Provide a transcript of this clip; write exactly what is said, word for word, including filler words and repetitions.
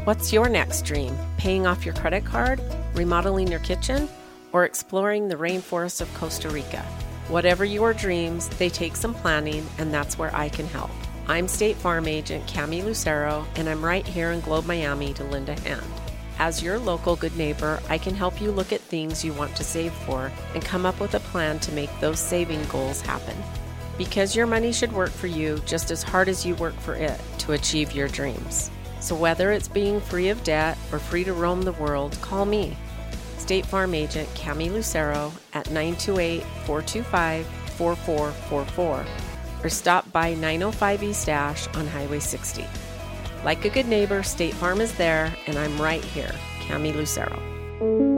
What's your next dream? Paying off your credit card, remodeling your kitchen, or exploring the rainforests of Costa Rica? Whatever your dreams, they take some planning, and that's where I can help. I'm State Farm Agent Cami Lucero, and I'm right here in Globe, Miami to lend a hand. As your local good neighbor, I can help you look at things you want to save for and come up with a plan to make those saving goals happen. Because your money should work for you just as hard as you work for it to achieve your dreams. So whether it's being free of debt or free to roam the world, call me, State Farm Agent Cami Lucero at nine two eight, four two five, four four four four or stop by nine oh five East Ash on Highway sixty. Like a good neighbor, State Farm is there, and I'm right here, Cami Lucero.